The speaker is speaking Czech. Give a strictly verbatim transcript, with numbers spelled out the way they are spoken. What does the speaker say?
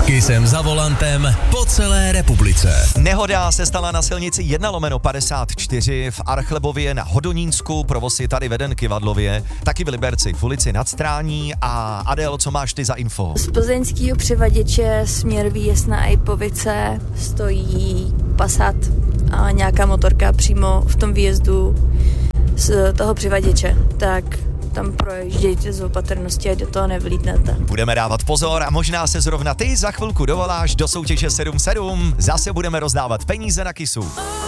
Kissem za volantem po celé republice. Nehoda se stala na silnici jedna lomeno padesát čtyři v Archlebově na Hodonínsku, provoz je tady veden Kyvadlově, taky v Liberci v ulici Nad Strání. A Adélo, co máš ty za info? Z plzeňského přivaděče směr výjezd na Ajpovice stojí Passat a nějaká motorka přímo v tom výjezdu z toho přivaděče, tak tam projíždějte z opatrnosti, ať do toho nevlítnete. Budeme dávat pozor a možná se zrovna ty za chvilku dovoláš do soutěže sedm sedm. Zase budeme rozdávat peníze na Kissu.